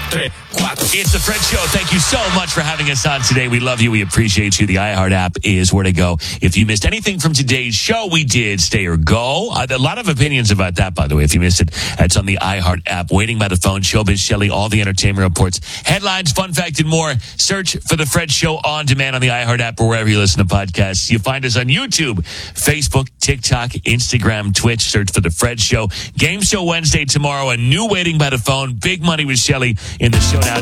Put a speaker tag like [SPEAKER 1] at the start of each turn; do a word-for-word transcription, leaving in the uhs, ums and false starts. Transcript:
[SPEAKER 1] It's the Fred Show. Thank you so much for having us on today. We love you. We appreciate you. The iHeart app is where to go. If you missed anything from today's show, we did Stay or Go. Uh, a lot of opinions about that, by the way. If you missed it, it's on the iHeart app. Waiting by the phone, Showbiz Shelley, all the entertainment reports, headlines, fun fact, and more. Search for the Fred Show on demand on the iHeart app or wherever you listen to podcasts. You find us on YouTube, Facebook, TikTok, Instagram, Twitch. Search for the Fred Show. Game Show Wednesday tomorrow. A new Waiting by the Phone. Big Money with Shelley in the show now.